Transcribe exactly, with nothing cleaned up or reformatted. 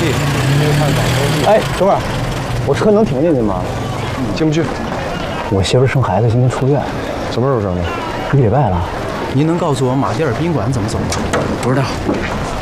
地，没有看早收。 哎，哥们儿，我车能停进去吗？ 进不去。 我媳妇生孩子，今天出院， 什么时候生的？ 一礼拜了。 您能告诉我马迭尔宾馆怎么走吗？ 不知道。